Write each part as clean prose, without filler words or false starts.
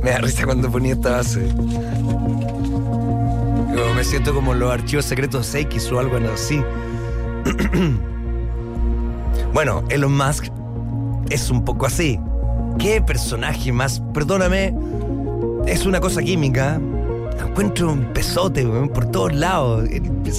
Me da risa cuando ponía esta base. Me siento como en los archivos secretos X o algo así. Bueno, Elon Musk es un poco así. ¿Qué personaje más? Perdóname, es una cosa química. Encuentro un pesote, weón, por todos lados.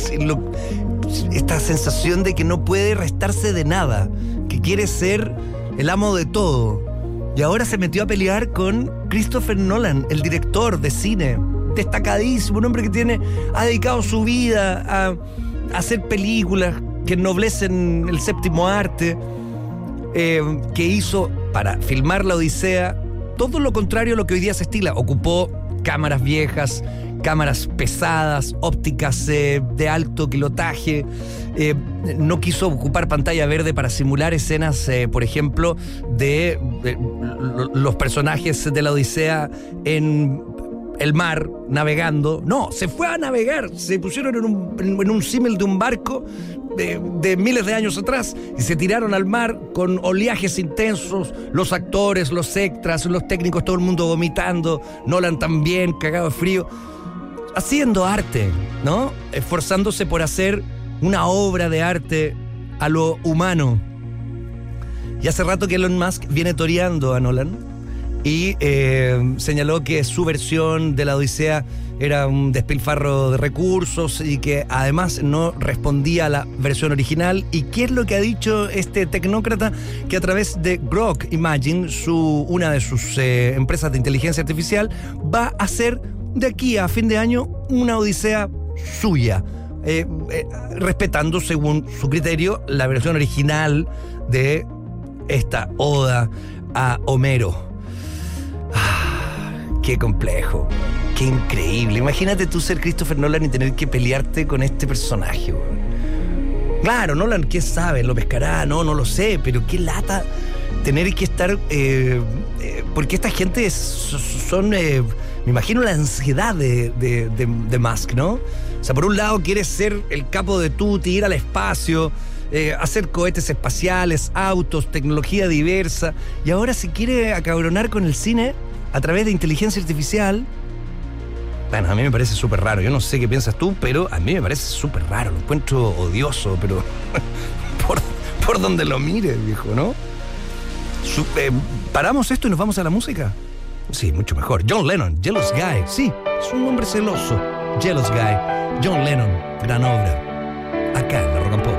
Esta sensación de que no puede restarse de nada, que quiere ser el amo de todo. Y ahora se metió a pelear con Christopher Nolan, el director de cine, destacadísimo, un hombre que ha dedicado su vida a hacer películas que ennoblecen el séptimo arte, que hizo para filmar la Odisea todo lo contrario a lo que hoy día se estila. Ocupó cámaras viejas, cámaras pesadas, ópticas de alto kilotaje. No quiso ocupar pantalla verde para simular escenas, por ejemplo, de los personajes de la Odisea en el mar, navegando. No, se fue a navegar. Se pusieron en un símil de un barco de miles de años atrás y se tiraron al mar con oleajes intensos, los actores, los extras, los técnicos, todo el mundo vomitando, Nolan también, cagado de frío, haciendo arte, ¿no? Esforzándose por hacer una obra de arte a lo humano. Y hace rato que Elon Musk viene toreando a Nolan y señaló que su versión de la Odisea era un despilfarro de recursos y que además no respondía a la versión original. ¿Y qué es lo que ha dicho este tecnócrata? Que a través de Grok Imagine, una de sus empresas de inteligencia artificial, va a hacer de aquí a fin de año una Odisea suya, respetando según su criterio la versión original de esta oda a Homero. Qué complejo, qué increíble. Imagínate tú ser Christopher Nolan y tener que pelearte con este personaje. Claro, Nolan, ¿qué sabe? ¿Lo pescará? No lo sé, pero qué lata tener que estar... porque esta gente son... me imagino la ansiedad de Musk, ¿no? O sea, por un lado quiere ser el capo de tutti, ir al espacio, hacer cohetes espaciales, autos, tecnología diversa, y ahora se quiere acabronar con el cine a través de inteligencia artificial. Bueno, a mí me parece súper raro. Yo no sé qué piensas tú, pero a mí me parece súper raro. Lo encuentro odioso, pero por donde lo mires, viejo, ¿no? ¿Paramos esto y nos vamos a la música? Sí, mucho mejor. John Lennon, Jealous Guy. Sí, es un hombre celoso. Jealous Guy. John Lennon, gran obra. Acá en la Rock and Pop.